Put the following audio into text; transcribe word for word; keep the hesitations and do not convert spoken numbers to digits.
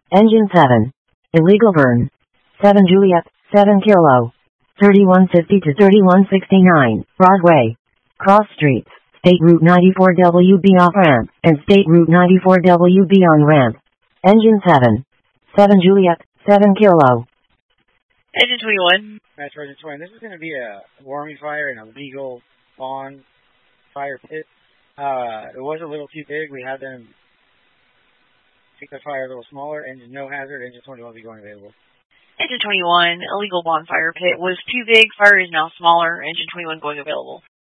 Engine seven. Illegal burn. seven Juliet, seven Kilo. thirty-one fifty to thirty-one sixty-nine, Broadway. Cross streets, State Route ninety-four W B off ramp, and State Route ninety-four W B on ramp. Engine seven. seven Juliet, seven Kilo. Engine twenty-one. Metro Engine twenty. This is going to be a warming fire in a legal spawn fire pit. Uh, it was a little too big. We had them make the fire a little smaller. Engine no hazard. Engine twenty-one will be going available. Engine twenty-one. Illegal bonfire pit was too big. Fire is now smaller. Engine twenty-one going available.